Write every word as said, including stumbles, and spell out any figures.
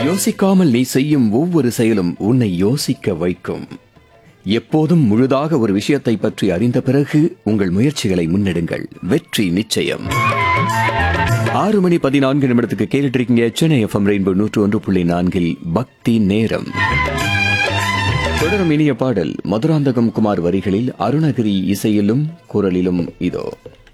யோசிக்காமல் நீ செய்யும் ஒவ்வொரு செயலும் உன்னை யோசிக்க வைக்கும். எப்போதும் முழுதாக ஒரு விஷயத்தை பற்றி அறிந்த பிறகு உங்கள் முயற்சிகளை முன்னெடுங்கள். வெற்றி நிச்சயம். ஆறு மணி பதினான்கு நிமிடத்துக்கு கேட்டுட்டு இருக்கீங்க சென்னை எஃப்எம் ரெயின்போ நூற்று ஒன்று புள்ளி நான்கில் பக்தி நேரம். தொடரும் இனிய பாடல் மதுராந்தகம் குமார் வரிகளில் அருணகிரி இசையிலும் குரலிலும் இதோ.